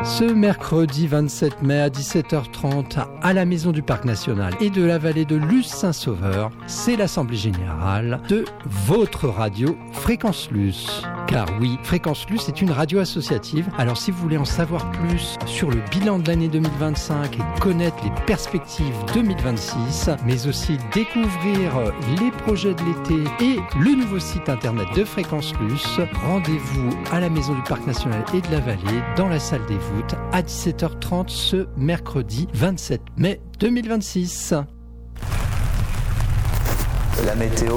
Ce mercredi 27 mai à 17h30 à la Maison du Parc National et de la vallée de Luce-Saint-Sauveur, c'est l'Assemblée Générale de votre radio Fréquence Luce. Car oui, Fréquence Luce est une radio associative. Alors si vous voulez en savoir plus sur le bilan de l'année 2025 et connaître les perspectives 2026, mais aussi découvrir les projets de l'été et le nouveau site internet de Fréquence Luce, rendez-vous à la Maison du Parc National et de la Vallée dans la salle des voûtes à 17h30 ce mercredi 27 mai 2026. La météo.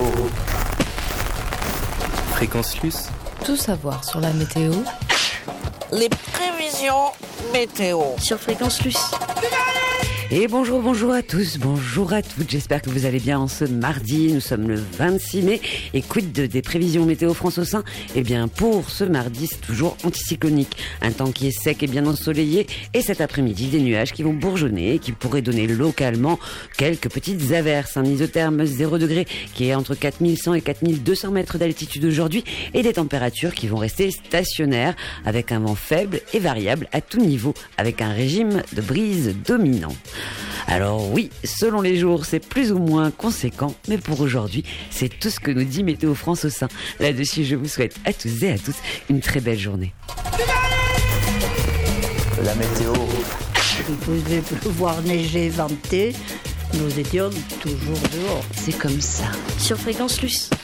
Fréquence Luce. Tout savoir sur la météo. Les prévisions météo. Sur Fréquence Luce. Et bonjour à tous, bonjour à toutes, j'espère que vous allez bien en ce mardi, nous sommes le 26 mai, et quid des prévisions météo France au sein. Eh bien pour ce mardi c'est toujours anticyclonique, un temps qui est sec et bien ensoleillé, et cet après-midi des nuages qui vont bourgeonner et qui pourraient donner localement quelques petites averses, un isotherme 0 degré qui est entre 4100 et 4200 mètres d'altitude aujourd'hui, et des températures qui vont rester stationnaires avec un vent faible et variable à tout niveau, avec un régime de brise dominant. Alors oui, selon les jours, c'est plus ou moins conséquent, mais pour aujourd'hui, c'est tout ce que nous dit Météo France au sein. Là-dessus, je vous souhaite à tous et à tous une très belle journée. La météo. Il pouvait pleuvoir, neiger, venter. Nous étions toujours dehors. C'est comme ça. Sur Fréquence Luce.